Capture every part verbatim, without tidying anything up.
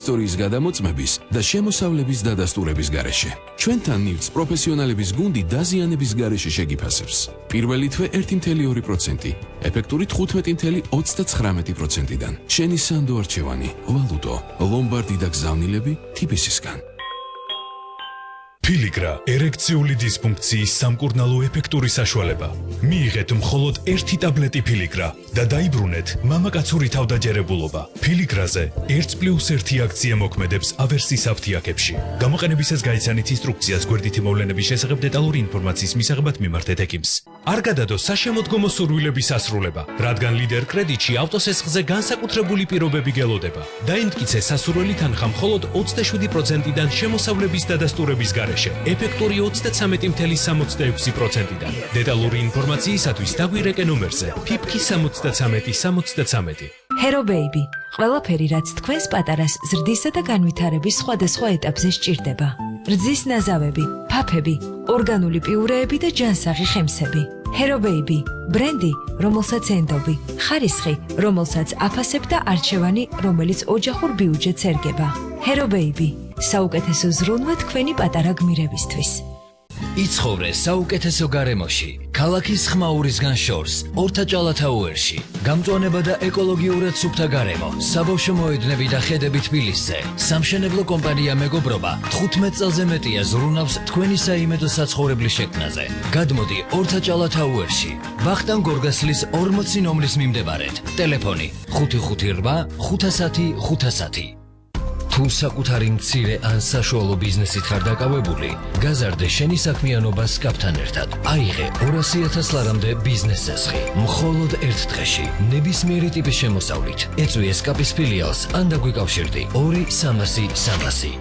ისტორიის გადამოწმების და შემოსავლების დადასტურების გარეშე. ჩვენთან ნივთს პროფესიონალების გუნდი დაზიანების გარეშე შეგიფასებს. პირველი თვე ერთი წუთი ორი პროცენტი, ეფექტური თხუთმეტი წუთი ოცდაცხრამეტი პროცენტიდან. შენი სანდო არჩევანი, ვალუტო, ლომბარდი და გზავნილები თიბისისგან. Piligra ერექციული დისფუნქციის სამკურნალო ეფექტური საშუალება. მიიღეთ მხოლოდ ერთი ტაბლეტი Piligra და დაიბრუნეთ მამაკაცური თავდაჯერებულობა. Piligrაზე ერთი პლუს ერთი აქცია მოქმედებს ავერსის აფთიაქებში. გამოყენებისას გაიცანით ინსტრუქციას გვერდითი მოვლენების შესახებ დეტალური ინფორმაციის მისაღებად მიმართეთ ექიმს. არ გადადო საშემოდგომო სურვილების ასრულება, რადგან ლიდერ კრედიტში ავტოსესხზე განსაკუთრებული პირობები გელოდება. დაიმტკიცე სასურველი თანხა მხოლოდ ოცდაშვიდი პროცენტიდან შემოსავლების დადასტურების გარეშე. ეფექტური ოცდაცამეტი წუთი სამოცდაექვსი პროცენტიდან. დეტალური ინფორმაციისათვის დაგვირეკე ნომერზე ფიფკი სამოცდაცამეტი სამოცდაცამეტი. Hero Baby, ყველაფერი რაც თქვენს პატარას ზრდისა და განვითარების სხვადასხვა ეტაპზე სჭირდება. რძის ნაზავები, ფაფები, ორგანული პიურეები და ჯანსაღი ხემსები. Hero Baby, ბრენდი, რომელსაც ენდობი, ხარისხი, რომელსაც აფასებ და არჩევანი, რომელიც ოჯახურ ბიუჯეტს ერგება. Hero Baby, საუკეთესო ზრუნვა თქვენი პატარა გმირებისთვის. იცხოვრე საუკეთესო გარემოში, ქალაქის ხმაურისგან შორს, ორთაჭალათაუერში. გამწვანება და ეკოლოგიურად სუფთა გარემო, საბავშვო მოედნები და ხედები თბილისზე. სამშენებლო კომპანია მეგობრობა თხუთმეტ წელზე მეტია ზრუნავს თქვენი საიმედო საცხოვრებლის შექმნაზე. გადმოდი ორთაჭალათაუერში, ვახტანგ გორგასლის ორმოცი ნომრის მიმდებარედ. ტელეფონი ხუთი ხუთი რვა ხუთასათი ხუთასათი. თუ საკუთარი მცირე ან საშუალო ბიზნესით ხარ დაკავებული, გაზარდე შენი საქმიანობა სკაპთან ერთად. აიღე ორასი ათას ლარამდე ბიზნეს ცესხი. მხოლოდ ერთ დღეში, ნებისმიერი ტიპის შემოსავლით. ეწვიე სკაპის ფილიალს ან დაგვიკავშირდი ორი სამასი სამასი.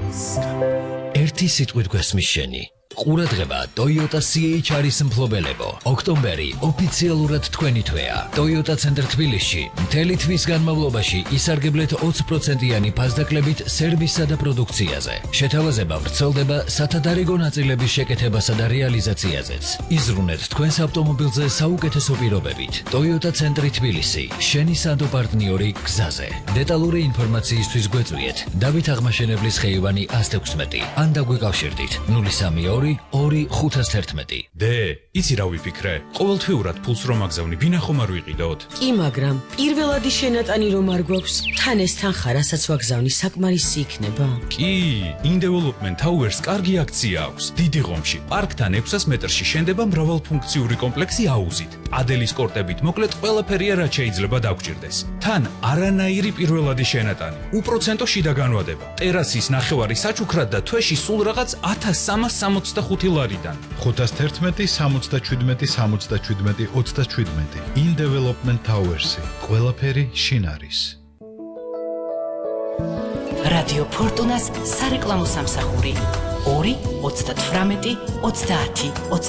ერთი სიტყვით გვესმის შენი. ყურადღება Toyota C H R-ის მფლობელებო. ოქტომბერი ოფიციალურად თქვენი თვეა. Toyota ცენტრ თბილისში მთელი თვის განმავლობაში ისარგებლეთ ოცი პროცენტიანი ფასდაკლებით სერვისსა და პროდუქციაზე. შეთავაზება ვრცელდება სათადარიგო ნაწილების შეკეთებასა და რეალიზაციაზეც. იზრუნეთ თქვენს ავტომობილზე საუკეთესო პირობებით. Toyota ცენტრი თბილისი, შენი სანდო პარტნიორი გზაზე. დეტალური ინფორმაციისთვის გვეწვიეთ დავით აღმაშენებლის ხეივანი ას ექვსმეტი ან დაგვიკავშირდით ნული სამი ორი ორი ხუთას თერთმეტი. დე, იცი რა ვიფიქრე? ყოველთვიურად ფულს რომ აგზავნი, ბინახომ არ ვიყიდოთ. კი, მაგრამ პირველადი შენატანი რომ არ გვაქვს, თან ეს თანხა, რასაც ვაგზავნი, საკმარისი იქნება. კი, In-Development Towers კარგი აქცია აქვს. დიდი ღომში, პარკთან ექვსას მეტრში შენდება მრავალფუნქციური კომპლექსი აუზით. ადელის კორტებით მოკლედ ყველაფერია, რაც შეიძლება დაგჭირდეს. თან არანაირი პირველადი შენატანი, უპროცენტო შიდა განვადება, ტერასის ნახევარი საჩუქრად და თვეში სულ რაღაც ათას სამას სამოცდახუთი ლარიდან. ხუთას თერთმეტი სამოცდაჩვიდმეტი სამოცდაჩვიდმეტი ოცდაჩვიდმეტი. In-Development Towers-ი. ყველაფერი შინ არის. რადიო ფორტუნას სარეკლამო სამსახური ორი ოცდათვრამეტი ოცდაათი ოცდაათი